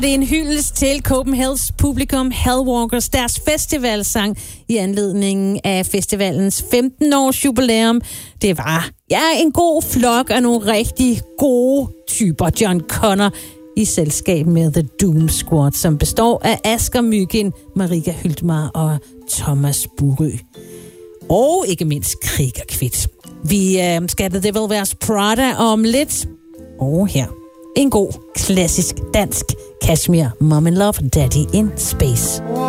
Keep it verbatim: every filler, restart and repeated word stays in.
Det er en hyldest til Copenhagen's publikum, Hellwalkers, deres festivalsang i anledningen af festivalens femten-års jubilæum. Det var ja, en god flok af nogle rigtig gode typer. John Connor i selskab med The Doom Squad, som består af Asger Myggen, Marika Hyltmar og Thomas Burø. Og ikke mindst Kriger Kvidt. Vi øh, skal The Devil Wears Prada om lidt. Og her en god, klassisk dansk Kashmir, Mom and Love, Daddy in Space.